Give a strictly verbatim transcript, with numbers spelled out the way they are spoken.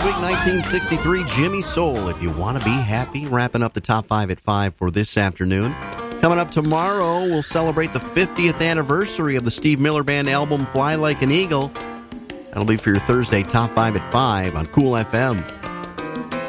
week, nineteen sixty-three, Jimmy Soul, If You Want to Be Happy, wrapping up the top five at five for this afternoon. Coming up tomorrow, we'll celebrate the fiftieth anniversary of the Steve Miller Band album, Fly Like an Eagle. That'll be for your Thursday top five at five on Cool F M.